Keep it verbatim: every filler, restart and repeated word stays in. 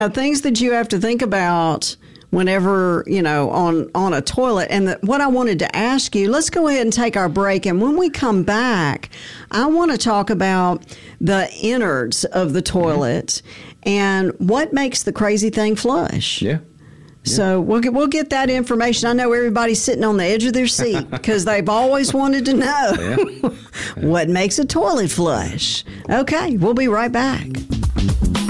Now, things that you have to think about whenever, you know, on, on a toilet. And the, what I wanted to ask you, let's go ahead and take our break. And when we come back, I want to talk about the innards of the toilet mm-hmm. and what makes the crazy thing flush. Yeah. Yeah. So we'll get, we'll get that information. I know everybody's sitting on the edge of their seat because they've always wanted to know yeah. Yeah. what makes a toilet flush. Okay, we'll be right back.